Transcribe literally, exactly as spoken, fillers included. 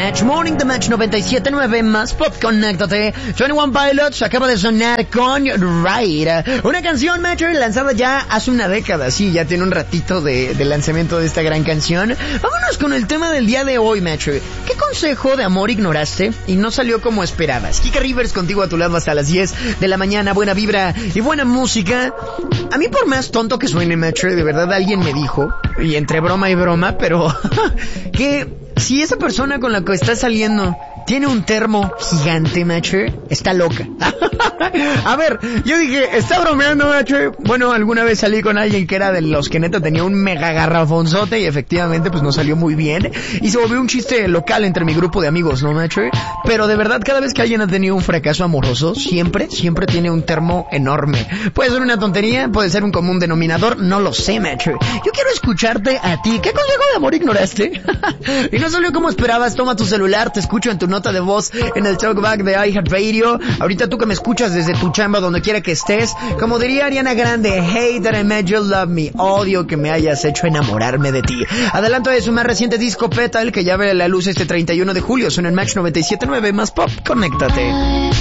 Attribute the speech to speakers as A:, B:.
A: Match Morning, The Match noventa y siete punto nueve más Pop, conéctate. veintiuno Pilots acaba de sonar con Ride, una canción, Match, lanzada ya hace una década. Sí, ya tiene un ratito de, de lanzamiento de esta gran canción. Vámonos con el tema del día de hoy, Match. ¿Qué consejo de amor ignoraste y no salió como esperabas? Kika Rivers contigo a tu lado hasta las diez de la mañana. Buena vibra y buena música. A mí, por más tonto que suene, Match, de verdad alguien me dijo, y entre broma y broma, pero que si esa persona con la que estás saliendo tiene un termo gigante, macho, está loca. A ver, yo dije, está bromeando, macho. Bueno, alguna vez salí con alguien que era de los que neta tenía un mega garrafonzote y efectivamente pues no salió muy bien. Y se volvió un chiste local entre mi grupo de amigos, ¿no, macho? Pero de verdad, cada vez que alguien ha tenido un fracaso amoroso, siempre, siempre tiene un termo enorme. Puede ser una tontería, puede ser un común denominador, no lo sé, macho. Yo quiero escucharte a ti. ¿Qué consejo de amor ignoraste? Y no salió como esperabas. Toma tu celular, te escucho en tu nota de voz en el talkback de iHeartRadio. Ahorita tú que me escuchas desde tu chamba, donde quiera que estés, como diría Ariana Grande, hate that I made you love me, odio que me hayas hecho enamorarme de ti. Adelanto de su más reciente disco Petal, que ya ve la luz este treinta y uno de julio. Suena en Match noventa y siete punto nueve más Pop, conéctate.